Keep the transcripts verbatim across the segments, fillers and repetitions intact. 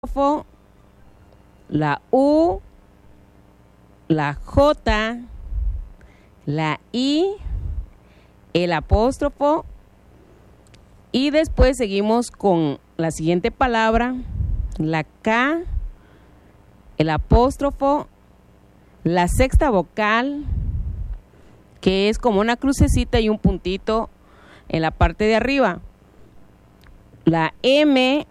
la U, la J, la I, el apóstrofo y después seguimos con la siguiente palabra, la K, el apóstrofo, la sexta vocal, que es como una crucecita y un puntito en la parte de arriba, la M,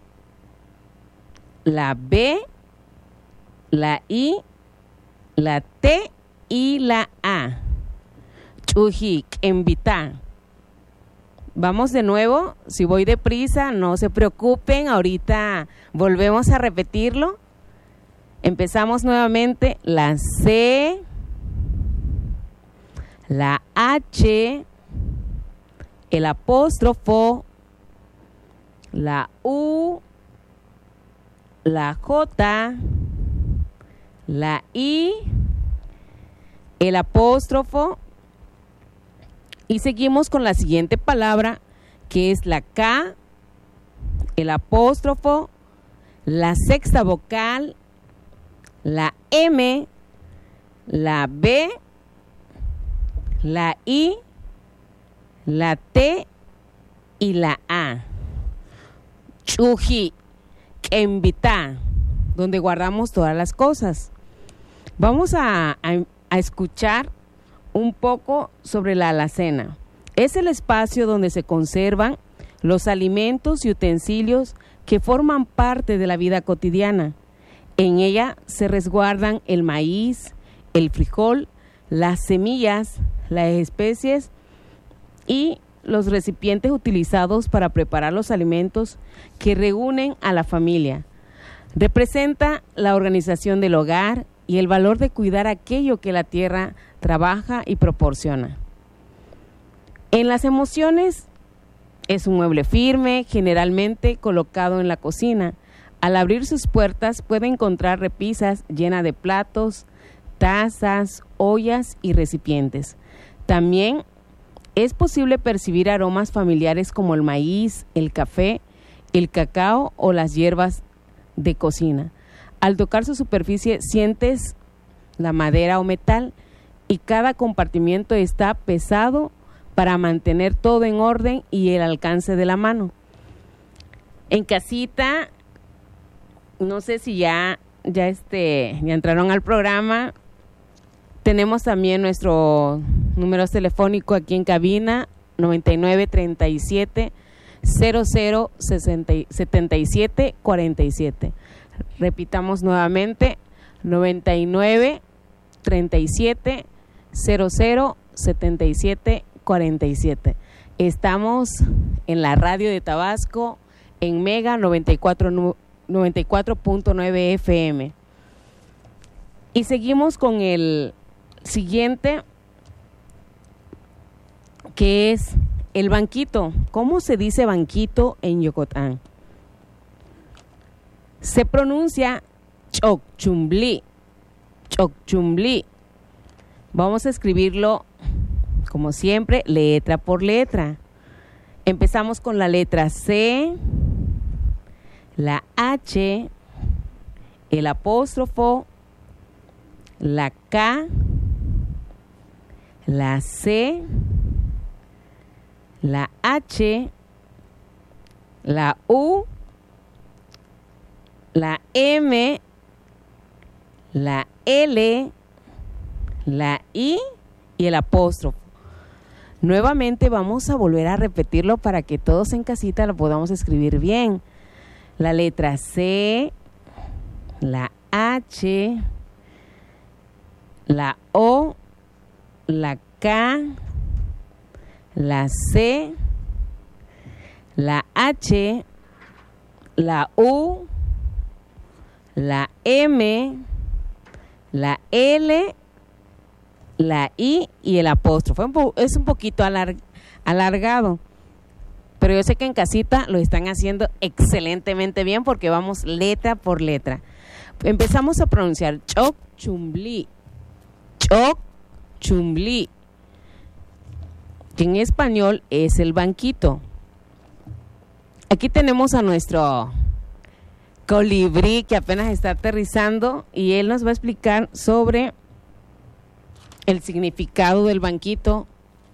la B, la I, la T y la A. Chuji, invita. Vamos de nuevo. Si voy deprisa, no se preocupen. Ahorita volvemos a repetirlo. Empezamos nuevamente. La C, la H, el apóstrofo, la U, la J, la I, el apóstrofo y seguimos con la siguiente palabra que es la K, el apóstrofo, la sexta vocal, la M, la B, la I, la T y la A. Chuji, que invita, donde guardamos todas las cosas. Vamos a, a, a escuchar un poco sobre la alacena. Es el espacio donde se conservan los alimentos y utensilios que forman parte de la vida cotidiana. En ella se resguardan el maíz, el frijol, las semillas, las especies y los recipientes utilizados para preparar los alimentos que reúnen a la familia. Representa la organización del hogar y el valor de cuidar aquello que la tierra trabaja y proporciona. En las emociones, es un mueble firme, generalmente colocado en la cocina. Al abrir sus puertas puede encontrar repisas llenas de platos, tazas, ollas y recipientes. También es posible percibir aromas familiares como el maíz, el café, el cacao o las hierbas de cocina. Al tocar su superficie sientes la madera o metal y cada compartimiento está pesado para mantener todo en orden y el alcance de la mano. En casita, no sé si ya, ya, este, ya entraron al programa. Tenemos también nuestro número telefónico aquí en cabina, noventa y nueve, treinta y siete, cero cero, setenta y siete, cuarenta y siete. Repitamos nuevamente, noventa y nueve, treinta y siete, cero cero, setenta y siete, cuarenta y siete. Estamos en la radio de Tabasco, en Mega noventa y cuatro punto nueve F M. Y seguimos con el siguiente, que es el banquito. ¿Cómo se dice banquito en Yucatán? Se pronuncia chocchumbli, chocchumbli. Vamos a escribirlo, como siempre, letra por letra. Empezamos con la letra C, la H, el apóstrofo, la K, la C, la H, la U, la M, la L, la I y el apóstrofo. Nuevamente vamos a volver a repetirlo para que todos en casita lo podamos escribir bien. La letra C, la H, la O, la K, la C, la H, la U, la M, la L, la I y el apóstrofo. Es un poquito alarg- alargado, pero yo sé que en casita lo están haciendo excelentemente bien porque vamos letra por letra. Empezamos a pronunciar chocchumbli, chocchumbli, que en español es el banquito. Aquí tenemos a nuestro colibrí que apenas está aterrizando y él nos va a explicar sobre el significado del banquito.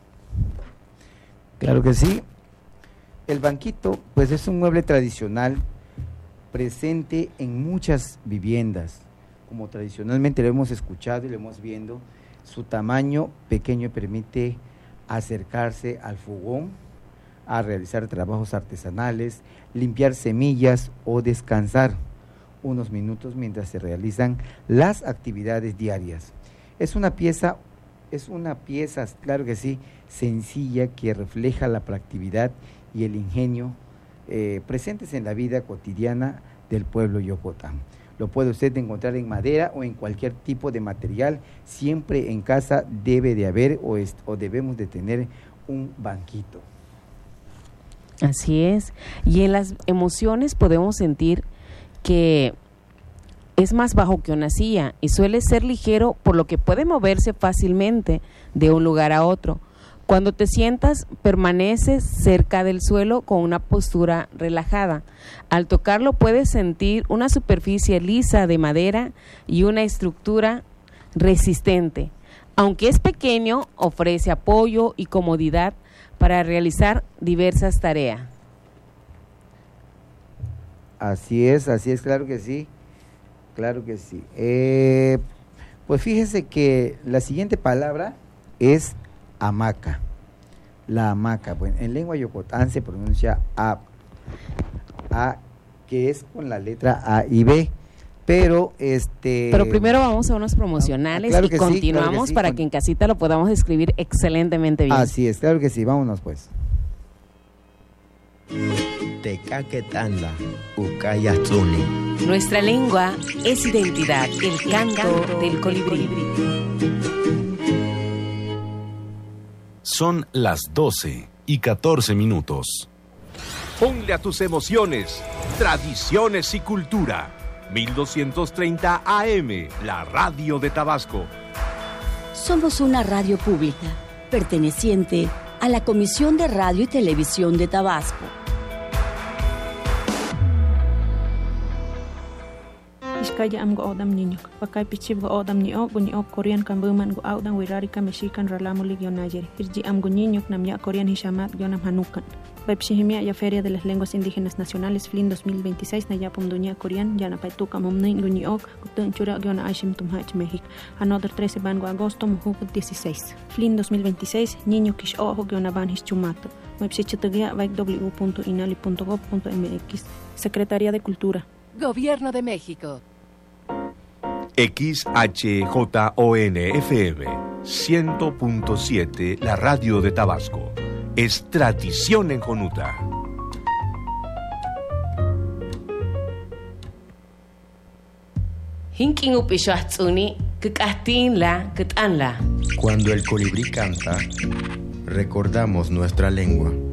Claro que sí. El banquito, pues, es un mueble tradicional presente en muchas viviendas, como tradicionalmente lo hemos escuchado y lo hemos viendo. Su tamaño pequeño permite acercarse al fogón, a realizar trabajos artesanales, limpiar semillas o descansar unos minutos mientras se realizan las actividades diarias. Es una pieza, es una pieza, claro que sí, sencilla, que refleja la proactividad y el ingenio eh, presentes en la vida cotidiana del pueblo Yokotán. Lo puede usted encontrar en madera o en cualquier tipo de material. Siempre en casa debe de haber o, es, o debemos de tener un banquito. Así es. Y en las emociones podemos sentir que es más bajo que una silla y suele ser ligero, por lo que puede moverse fácilmente de un lugar a otro. Cuando te sientas, permaneces cerca del suelo con una postura relajada. Al tocarlo puedes sentir una superficie lisa de madera y una estructura resistente. Aunque es pequeño, ofrece apoyo y comodidad para realizar diversas tareas. Así es, así es, claro que sí, claro que sí. Eh, pues fíjese que la siguiente palabra es hamaca. La hamaca, bueno, en lengua yocotán se pronuncia a, a, que es con la letra A y B, pero este. Pero primero vamos a unos promocionales, ah, claro y continuamos sí, claro que sí, para con... que en casita lo podamos escribir excelentemente bien. Así es, claro que sí, vámonos pues. Tecaquetanda, Ucayatzuni. Nuestra lengua es identidad, el canto del colibrí. Son las doce y catorce minutos. Ponle a tus emociones, tradiciones y cultura. mil doscientos treinta A M, la radio de Tabasco. Somos una radio pública, perteneciente a la Comisión de Radio y Televisión de Tabasco. Iskaya am go odam niño, pakai pichib go odam ni ok ni ok Korean kambuman go odam wirari ka mexican ralamuli gionayeri. Irji am go niño nam ya Korean hishamat gionam hanukan. Pepsihimia ya Feria de las Lenguas Indígenas Nacionales Flin dos mil veintiséis na ya pomduña Korean ya na paituka momni go ni ok gutun chura giona aishim tumhach México. Another trece ban go agosto mujuk dieciséis. Flin dos mil veintiséis niño kish ojo giona ban hischumato. Mepsichatagia vaik w punto inali punto gov punto m x. Secretaría de Cultura. Gobierno de México. X H J O N F M cien punto siete, la radio de Tabasco. Es tradición en Jonuta. Cuando el colibrí canta, recordamos nuestra lengua.